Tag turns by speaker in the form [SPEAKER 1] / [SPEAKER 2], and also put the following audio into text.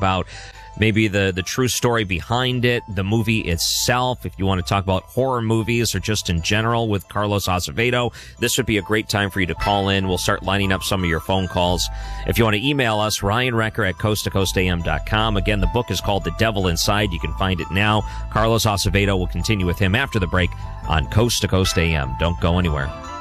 [SPEAKER 1] about maybe the true story behind it, the movie itself. If you want to talk about horror movies or just in general with Carlos Azevedo, this would be a great time for you to call in. We'll start lining up some of your phone calls. If you want to email us, RyanWrecker@coasttocoastam.com. Again, the book is called The Devil Inside. You can find it now. Carlos Azevedo will continue with him after the break on Coast to Coast AM. Don't go anywhere.